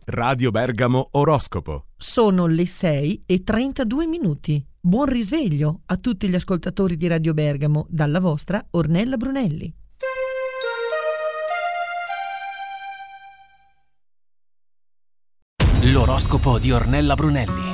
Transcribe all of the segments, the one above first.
Radio Bergamo Oroscopo. Sono le 6:32. Buon risveglio a tutti gli ascoltatori di Radio Bergamo dalla vostra Ornella Brunelli. L'oroscopo di Ornella Brunelli.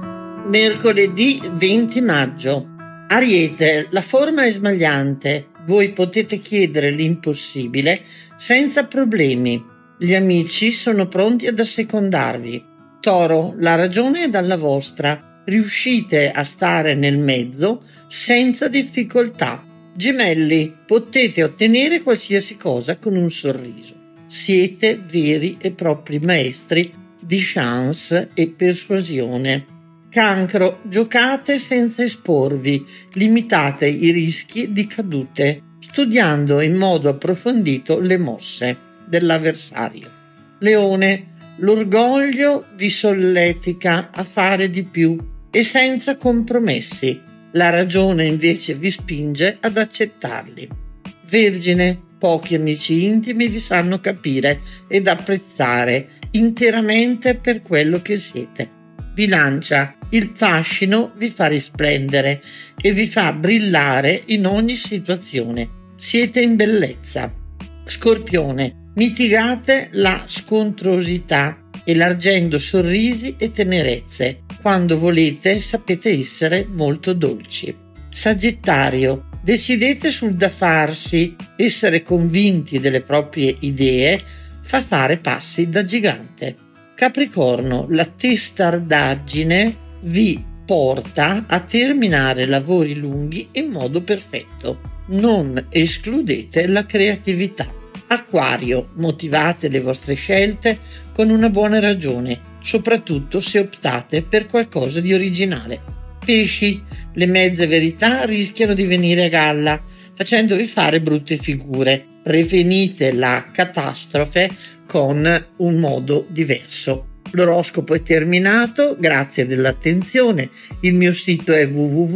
Mercoledì 20 maggio. Ariete, la forma è smagliante. Voi potete chiedere l'impossibile senza problemi. Gli amici sono pronti ad assecondarvi. Toro, la ragione è dalla vostra. Riuscite a stare nel mezzo senza difficoltà. Gemelli, potete ottenere qualsiasi cosa con un sorriso. Siete veri e propri maestri di chance e persuasione. Cancro, giocate senza esporvi, limitate i rischi di cadute, studiando in modo approfondito le mosse dell'avversario. Leone, l'orgoglio vi solletica a fare di più e senza compromessi, la ragione invece vi spinge ad accettarli. Vergine, pochi amici intimi vi sanno capire ed apprezzare interamente per quello che siete. Bilancia, il fascino vi fa risplendere e vi fa brillare in ogni situazione. Siete in bellezza. Scorpione, mitigate la scontrosità elargendo sorrisi e tenerezze. Quando volete sapete essere molto dolci. Sagittario, decidete sul da farsi, essere convinti delle proprie idee fa fare passi da gigante. Capricorno, la testardaggine vi porta a terminare lavori lunghi in modo perfetto. Non escludete la creatività. Acquario, motivate le vostre scelte con una buona ragione, soprattutto se optate per qualcosa di originale. Pesci, le mezze verità rischiano di venire a galla, facendovi fare brutte figure. Prevenite la catastrofe con un modo diverso. L'oroscopo è terminato, grazie dell'attenzione. Il mio sito è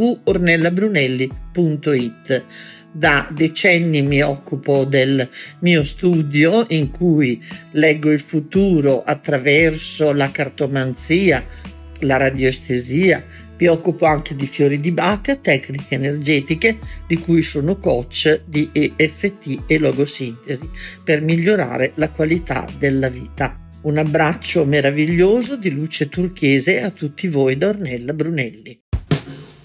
www.ornellabrunelli.it. Da decenni mi occupo del mio studio in cui leggo il futuro attraverso la cartomanzia, la radioestesia. Mi occupo anche di fiori di Bach, tecniche energetiche di cui sono coach di EFT e logosintesi per migliorare la qualità della vita. Un abbraccio meraviglioso di luce turchese a tutti voi da Ornella Brunelli.